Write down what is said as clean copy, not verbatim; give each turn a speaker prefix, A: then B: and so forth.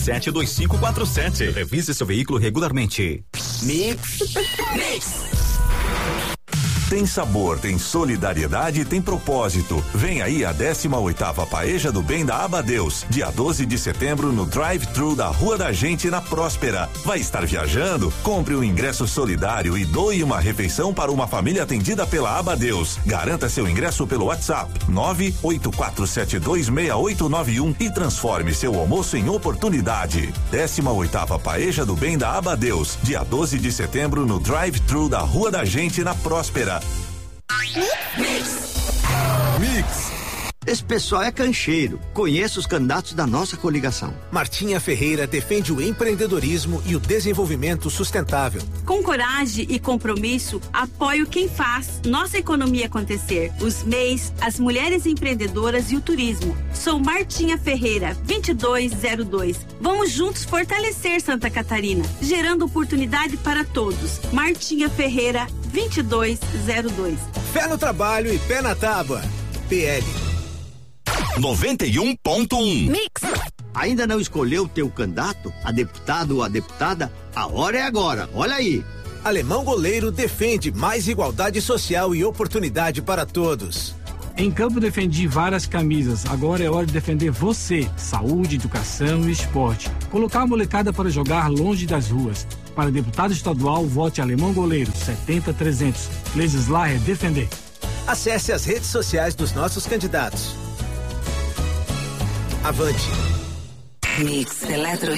A: 991472547. Revise seu veículo regularmente.
B: Mix.
C: Tem sabor, tem solidariedade, tem propósito. Vem aí a 18ª Paeja do Bem da Abadeus, dia 12 de setembro no Drive-Thru da Rua da Gente, na Próspera. Vai estar viajando? Compre um ingresso solidário e doe uma refeição para uma família atendida pela Abadeus. Garanta seu ingresso pelo WhatsApp 984726891 e transforme seu almoço em oportunidade. 18ª Paeja do Bem da Abadeus, dia 12 de setembro no Drive-Thru da Rua da Gente, na Próspera.
B: Mix. Esse pessoal é cancheiro. Conheço os candidatos da nossa coligação.
D: Martinha Ferreira defende o empreendedorismo e o desenvolvimento sustentável.
E: Com coragem e compromisso, apoio quem faz nossa economia acontecer. Os MEIs, as mulheres empreendedoras e o turismo. Sou Martinha Ferreira, 2202. Vamos juntos fortalecer Santa Catarina, gerando oportunidade para todos. Martinha Ferreira, 2202.
D: Fé no trabalho e pé na tábua. PL
A: 91.1.
E: Mix.
B: Ainda não escolheu o teu candidato, a deputado ou a deputada? A hora é agora, olha aí.
D: Alemão Goleiro defende mais igualdade social e oportunidade para todos.
F: Em campo defendi várias camisas, agora é hora de defender você. Saúde, educação e esporte. Colocar a molecada para jogar longe das ruas. Para deputado estadual, vote Alemão Goleiro, 70300. Legislar é defender.
D: Acesse as redes sociais dos nossos candidatos. Avante.
G: Mix Eletro